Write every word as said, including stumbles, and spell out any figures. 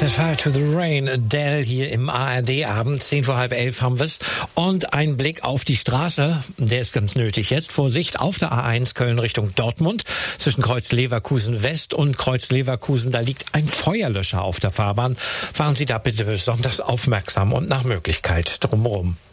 Set Fire to the Rain, Adele hier im A R D-Abend, zehn vor halb elf haben wir's. Und ein Blick auf die Straße, der ist ganz nötig jetzt. Vorsicht auf der A eins Köln Richtung Dortmund, zwischen Kreuz Leverkusen West und Kreuz Leverkusen, da liegt ein Feuerlöscher auf der Fahrbahn. Fahren Sie da bitte besonders aufmerksam und nach Möglichkeit drumherum.